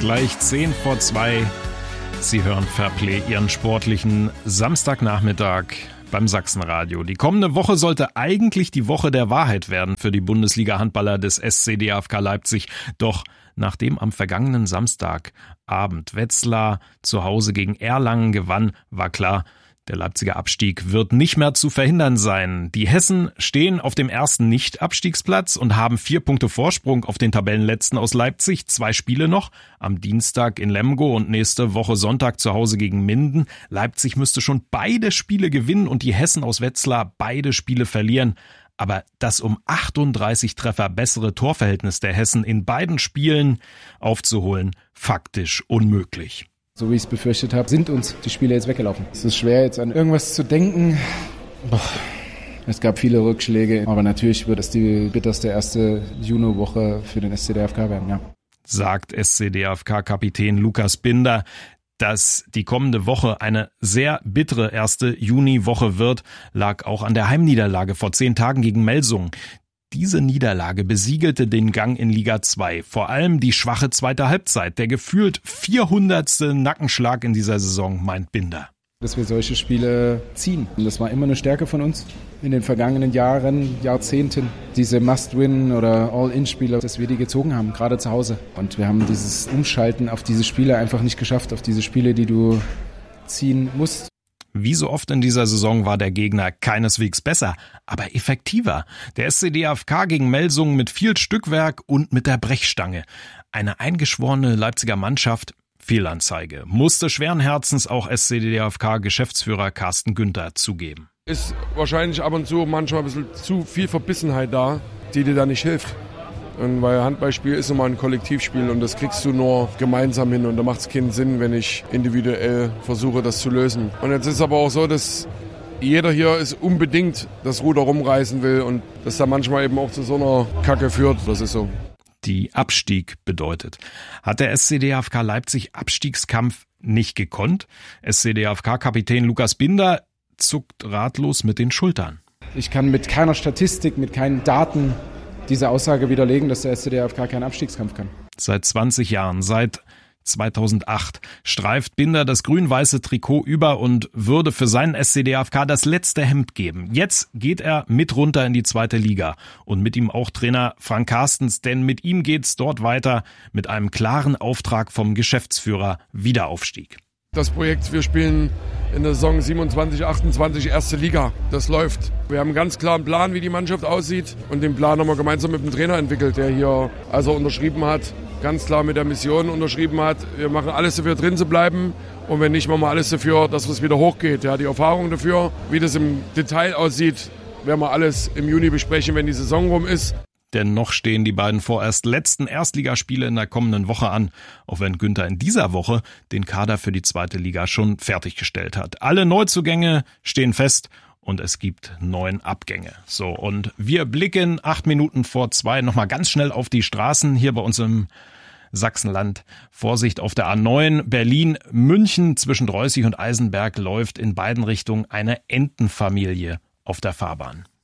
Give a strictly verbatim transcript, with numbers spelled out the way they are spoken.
Gleich zehn vor zwei. Sie hören Fairplay, Ihren sportlichen Samstagnachmittag beim Sachsenradio. Die kommende Woche sollte eigentlich die Woche der Wahrheit werden für die Bundesliga-Handballer des S C D A F K Leipzig. Doch nachdem am vergangenen Samstagabend Wetzlar zu Hause gegen Erlangen gewann, war klar, der Leipziger Abstieg wird nicht mehr zu verhindern sein. Die Hessen stehen auf dem ersten Nicht-Abstiegsplatz und haben vier Punkte Vorsprung auf den Tabellenletzten aus Leipzig. Zwei Spiele noch, am Dienstag in Lemgo und nächste Woche Sonntag zu Hause gegen Minden. Leipzig müsste schon beide Spiele gewinnen und die Hessen aus Wetzlar beide Spiele verlieren. Aber das um achtunddreißig Treffer bessere Torverhältnis der Hessen in beiden Spielen aufzuholen, faktisch unmöglich. So wie ich es befürchtet habe, sind uns die Spiele jetzt weggelaufen. Es ist schwer, jetzt an irgendwas zu denken. Boah. Es gab viele Rückschläge, aber natürlich wird es die bitterste erste Juni-Woche für den S C D A F K werden, ja. Sagt S C D A F K-Kapitän Lukas Binder. Dass die kommende Woche eine sehr bittere erste Juniwoche wird, lag auch an der Heimniederlage vor zehn Tagen gegen Melsungen. Diese Niederlage besiegelte den Gang in Liga zwei. Vor allem die schwache zweite Halbzeit. Der gefühlt vierhundertste Nackenschlag in dieser Saison, meint Binder. Dass wir solche Spiele ziehen. Und das war immer eine Stärke von uns in den vergangenen Jahren, Jahrzehnten. Diese Must-Win- oder All-In-Spiele, dass wir die gezogen haben, gerade zu Hause. Und wir haben dieses Umschalten auf diese Spiele einfach nicht geschafft, auf diese Spiele, die du ziehen musst. Wie so oft in dieser Saison war der Gegner keineswegs besser, aber effektiver. Der S C D A F K gegen Melsungen mit viel Stückwerk und mit der Brechstange. Eine eingeschworene Leipziger Mannschaft, Fehlanzeige, musste schweren Herzens auch S C D A F K-Geschäftsführer Carsten Günther zugeben. Ist wahrscheinlich ab und zu manchmal ein bisschen zu viel Verbissenheit da, die dir da nicht hilft. Und weil Handballspiel ist immer ein Kollektivspiel und das kriegst du nur gemeinsam hin und da macht es keinen Sinn, wenn ich individuell versuche, das zu lösen. Und jetzt ist es aber auch so, dass jeder hier ist unbedingt das Ruder rumreißen will und das da manchmal eben auch zu so einer Kacke führt. Das ist so. Die Abstieg bedeutet. Hat der S C D A F K Leipzig Abstiegskampf nicht gekonnt? S C D A F K-Kapitän Lukas Binder zuckt ratlos mit den Schultern. Ich kann mit keiner Statistik, mit keinen Daten diese Aussage widerlegen, dass der S C D A F K keinen Abstiegskampf kann. Seit zwanzig Jahren, seit zweitausendacht, streift Binder das grün-weiße Trikot über und würde für seinen S C D A F K das letzte Hemd geben. Jetzt geht er mit runter in die zweite Liga und mit ihm auch Trainer Frank Carstens, denn mit ihm geht's dort weiter mit einem klaren Auftrag vom Geschäftsführer Wiederaufstieg. Das Projekt, wir spielen in der Saison siebenundzwanzig achtundzwanzig erste Liga. Das läuft. Wir haben einen ganz klaren Plan, wie die Mannschaft aussieht. Und den Plan haben wir gemeinsam mit dem Trainer entwickelt, der hier, als er unterschrieben hat, ganz klar mit der Mission unterschrieben hat. Wir machen alles dafür, drin zu bleiben. Und wenn nicht, machen wir alles dafür, dass es wieder hochgeht. Ja, die Erfahrung dafür, wie das im Detail aussieht, werden wir alles im Juni besprechen, wenn die Saison rum ist. Denn noch stehen die beiden vorerst letzten Erstligaspiele in der kommenden Woche an, auch wenn Günther in dieser Woche den Kader für die zweite Liga schon fertiggestellt hat. Alle Neuzugänge stehen fest und es gibt neun Abgänge. So, und wir blicken acht Minuten vor zwei nochmal ganz schnell auf die Straßen hier bei uns im Sachsenland. Vorsicht auf der A neun Berlin-München zwischen Dreußig und Eisenberg läuft in beiden Richtungen eine Entenfamilie auf der Fahrbahn.